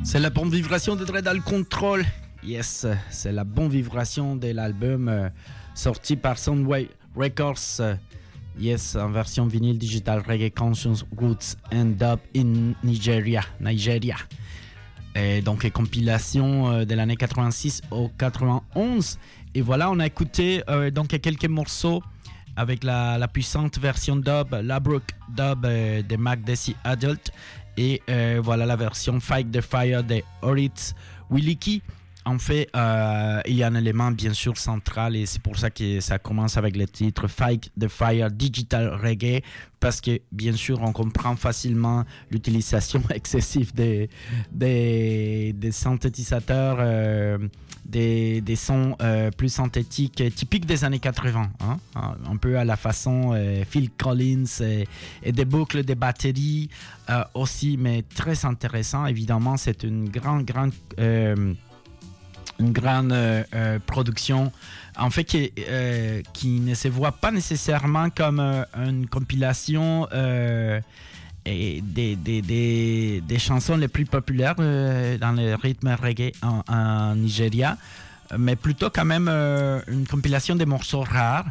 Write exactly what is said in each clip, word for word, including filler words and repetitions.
C'est la bonne vibration de Dread Al Control. Yes, c'est la bonne vibration de l'album euh, sorti par Soundwave Records. Euh, yes, en version vinyle digital Reggae Conscious Roots and Dub in Nigeria. Nigeria. Et donc, compilation euh, de l'année quatre-vingt-six au quatre-vingt-onze. Et voilà, on a écouté euh, donc quelques morceaux avec la, la puissante version dub, la Brook dub euh, de Mac Desi Adult. Et euh, voilà la version Fight the Fire de Horitz Williki. En fait, euh, il y a un élément bien sûr central et c'est pour ça que ça commence avec le titre Fight the Fire Digital Reggae, parce que bien sûr on comprend facilement l'utilisation excessive des, des, des synthétisateurs, euh, des, des sons euh, plus synthétiques typiques des années quatre-vingts, hein, un peu à la façon euh, Phil Collins et, et des boucles de batterie euh, aussi, mais très intéressant. Évidemment, c'est une grande, grande... Euh, une grande euh, euh, production, en fait, qui, euh, qui ne se voit pas nécessairement comme euh, une compilation euh, et des, des, des, des chansons les plus populaires euh, dans le rythme reggae en, en Nigeria, mais plutôt quand même euh, une compilation des morceaux rares.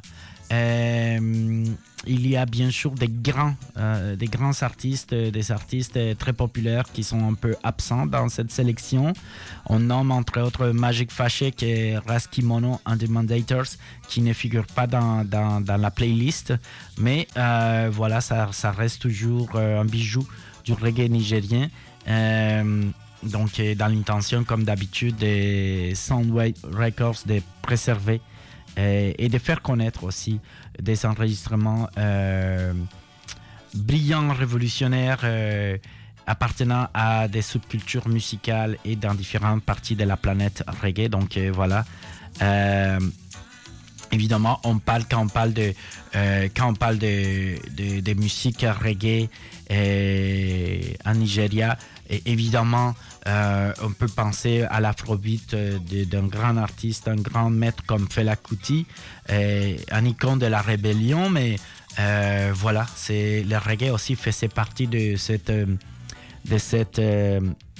Euh, il y a bien sûr des grands, euh, des grands artistes, des artistes très populaires qui sont un peu absents dans cette sélection. On nomme entre autres Magic Fashek et Raskimono and the Mandators qui ne figurent pas dans, dans, dans la playlist, mais euh, voilà, ça, ça reste toujours euh, un bijou du reggae nigérien. Euh, donc, dans l'intention, comme d'habitude, des Soundwave Records de préserver Et, et de faire connaître aussi des enregistrements euh, brillants, révolutionnaires, euh, appartenant à des subcultures musicales et dans différentes parties de la planète reggae. Donc euh, voilà. Euh, évidemment, on parle quand on parle de euh, quand on parle de, de, de musique reggae euh, en Nigeria. Et évidemment, euh, on peut penser à l'afrobeat euh, de, d'un grand artiste, un grand maître comme Fela Kuti, euh, un icône de la rébellion. Mais euh, voilà, c'est, le reggae aussi faisait partie de cette, euh, de cette, euh,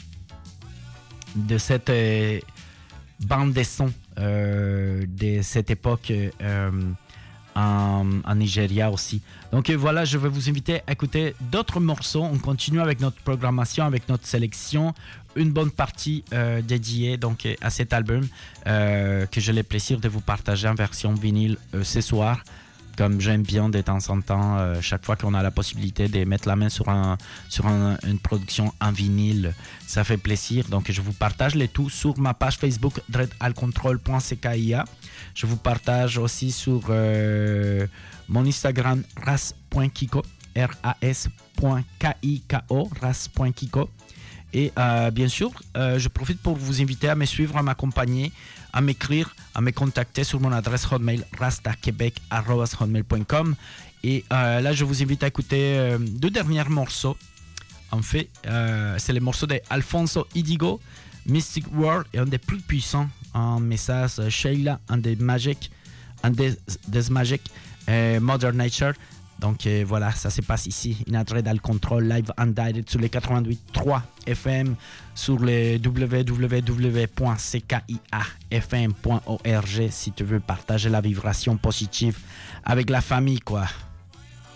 de cette euh, bande de sons euh, de cette époque euh, En, en Nigeria aussi. Donc voilà, je vais vous inviter à écouter d'autres morceaux. On continue avec notre programmation, avec notre sélection. Une bonne partie euh, dédiée donc, à cet album euh, que j'ai le plaisir de vous partager en version vinyle euh, ce soir. Comme j'aime bien de temps en temps, euh, chaque fois qu'on a la possibilité de mettre la main sur, un, sur un, une production en vinyle, ça fait plaisir. Donc je vous partage le tout sur ma page Facebook dread al control point c k i a. Je vous partage aussi sur euh, mon Instagram ras point kiko, R A S point K I K O, ras point kiko. Et euh, bien sûr, euh, je profite pour vous inviter à me suivre, à m'accompagner, à m'écrire, à me contacter sur mon adresse hotmail rastaquebec arobase hotmail point com. Et euh, là, je vous invite à écouter euh, deux derniers morceaux. En fait, euh, c'est les morceaux d'Alfonso Idigo, Mystic World, et un des plus puissants en message, Sheila and the Magic, and the, the Magic, euh, Mother Nature. Donc euh, voilà, ça se passe ici, in Dread Al Control, live and direct sur les quatre-vingt-huit point trois F M, sur le w w w point c k i a f m point org si tu veux partager la vibration positive avec la famille, quoi.